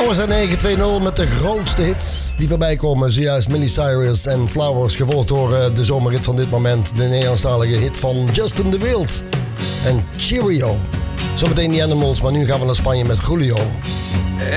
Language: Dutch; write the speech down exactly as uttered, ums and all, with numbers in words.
Flowers at negen twintig met de grootste hits die voorbij komen. Zojuist Miley Cyrus en Flowers, gevolgd door uh, de zomerhit van dit moment. De Nederlandstalige hit van Justin de Wild en Cheerio. Zometeen die Animals, maar nu gaan we naar Spanje met Julio.